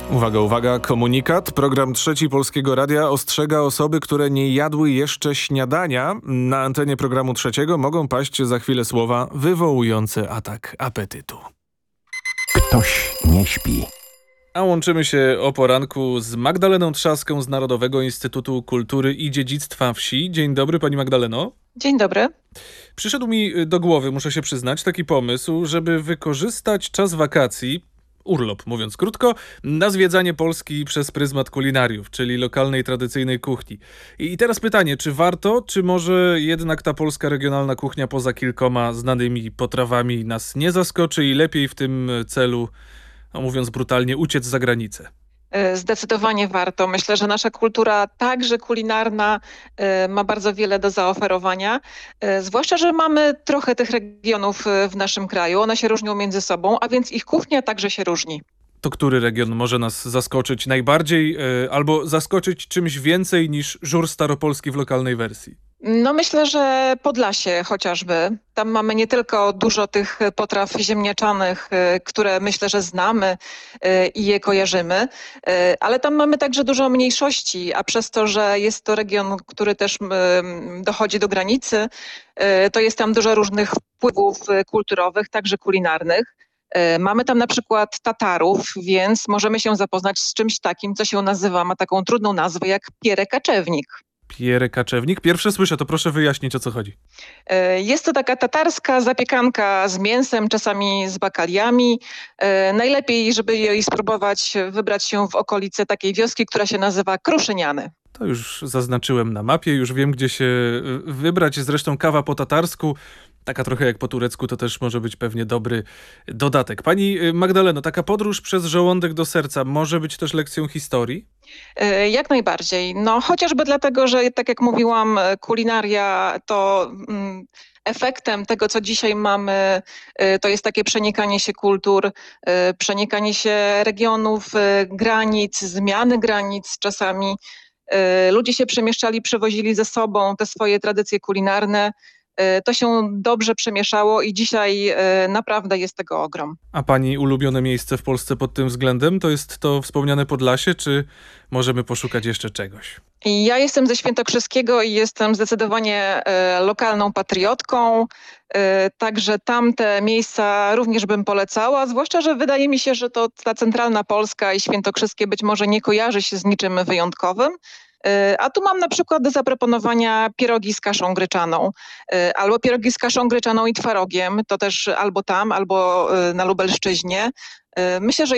Uwaga, uwaga, komunikat. Program Trzeci Polskiego Radia ostrzega osoby, które nie jadły jeszcze śniadania. Na antenie programu Trzeciego mogą paść za chwilę słowa wywołujące atak apetytu. Ktoś nie śpi. A łączymy się o poranku z Magdaleną Trzaską z Narodowego Instytutu Kultury i Dziedzictwa Wsi. Dzień dobry, pani Magdaleno. Dzień dobry. Przyszedł mi do głowy, muszę się przyznać, taki pomysł, żeby wykorzystać czas wakacji, urlop mówiąc krótko, na zwiedzanie Polski przez pryzmat kulinariów, czyli lokalnej, tradycyjnej kuchni. I teraz pytanie, czy warto, czy może jednak ta polska regionalna kuchnia poza kilkoma znanymi potrawami nas nie zaskoczy i lepiej w tym celu, mówiąc brutalnie, uciec za granicę? Zdecydowanie warto. Myślę, że nasza kultura, także kulinarna, ma bardzo wiele do zaoferowania. Zwłaszcza, że mamy trochę tych regionów w naszym kraju. One się różnią między sobą, a więc ich kuchnia także się różni. To który region może nas zaskoczyć najbardziej albo zaskoczyć czymś więcej niż żur staropolski w lokalnej wersji? No myślę, że Podlasie chociażby. Tam mamy nie tylko dużo tych potraw ziemniaczanych, które myślę, że znamy i je kojarzymy, ale tam mamy także dużo mniejszości, a przez to, że jest to region, który też dochodzi do granicy, to jest tam dużo różnych wpływów kulturowych, także kulinarnych. Mamy tam na przykład Tatarów, więc możemy się zapoznać z czymś takim, co się nazywa, ma taką trudną nazwę jak pierę kaczewnik. Pierę kaczewnik? Pierwsze słyszę, to proszę wyjaśnić, o co chodzi. Jest to taka tatarska zapiekanka z mięsem, czasami z bakaliami. Najlepiej, żeby jej spróbować, wybrać się w okolice takiej wioski, która się nazywa Kruszyniany. To już zaznaczyłem na mapie, już wiem, gdzie się wybrać. Zresztą kawa po tatarsku, taka trochę jak po turecku, to też może być pewnie dobry dodatek. Pani Magdaleno, taka podróż przez żołądek do serca może być też lekcją historii? Jak najbardziej. No chociażby dlatego, że tak jak mówiłam, kulinaria to efektem tego, co dzisiaj mamy, to jest takie przenikanie się kultur, przenikanie się regionów, granic, zmiany granic czasami. Ludzie się przemieszczali, przywozili ze sobą te swoje tradycje kulinarne. To się dobrze przemieszało i dzisiaj naprawdę jest tego ogrom. A pani ulubione miejsce w Polsce pod tym względem to jest to wspomniane Podlasie, czy możemy poszukać jeszcze czegoś? Ja jestem ze Świętokrzyskiego i jestem zdecydowanie lokalną patriotką, także tamte miejsca również bym polecała, zwłaszcza, że wydaje mi się, że to ta centralna Polska i Świętokrzyskie być może nie kojarzy się z niczym wyjątkowym. A tu mam na przykład do zaproponowania pierogi z kaszą gryczaną, albo pierogi z kaszą gryczaną i twarogiem, to też albo tam, albo na Lubelszczyźnie. Myślę, że